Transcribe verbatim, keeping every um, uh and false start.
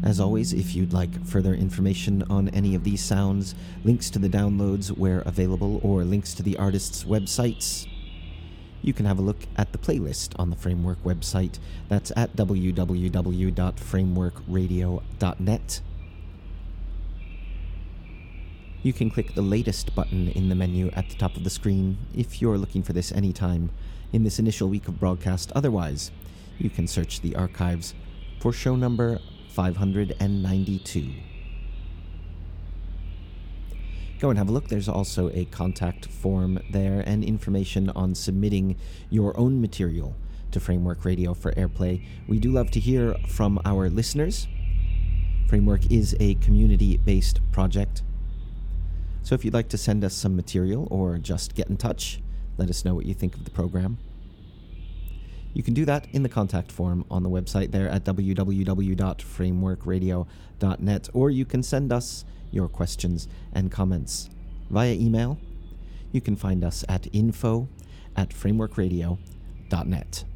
As always, if you'd like further information on any of these sounds, links to the downloads where available, or links to the artists' websites, you can have a look at the playlist on the Framework website. That's at w w w dot framework radio dot net. You can click the latest button in the menu at the top of the screen if you're looking for this anytime in this initial week of broadcast. Otherwise, you can search the archives for show number five hundred ninety-two. Go and have a look. There's also a contact form there and information on submitting your own material to Framework Radio for airplay. We do love to hear from our listeners. Framework is a community-based project. So if you'd like to send us some material or just get in touch, let us know what you think of the program. You can do that in the contact form on the website there at w w w dot framework radio dot net, or you can send us your questions and comments via email. You can find us at info at framework radio dot net.